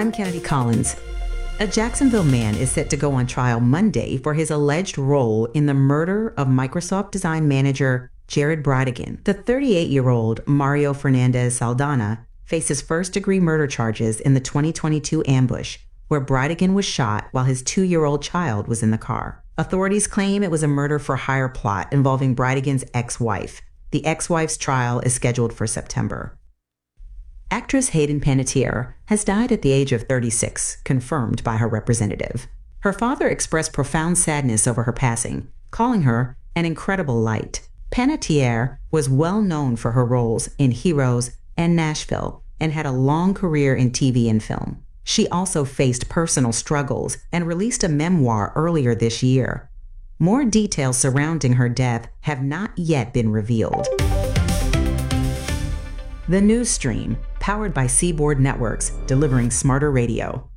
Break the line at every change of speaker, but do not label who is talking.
I'm Kennedy Collins. A Jacksonville man is set to go on trial Monday for his alleged role in the murder of Microsoft design manager Jared Bridegan. The 38-year-old Mario Fernandez Saldana faces first-degree murder charges in the 2022 ambush, where Bridegan was shot while his 2-year-old child was in the car. Authorities claim it was a murder-for-hire plot involving Bridegan's ex-wife. The ex-wife's trial is scheduled for September. Actress Hayden Panettiere has died at the age of 36, confirmed by her representative. Her father expressed profound sadness over her passing, calling her an incredible light. Panettiere was well known for her roles in Heroes and Nashville and had a long career in TV and film. She also faced personal struggles and released a memoir earlier this year. More details surrounding her death have not yet been revealed. The News Stream, powered by Seaboard Networks, delivering smarter radio.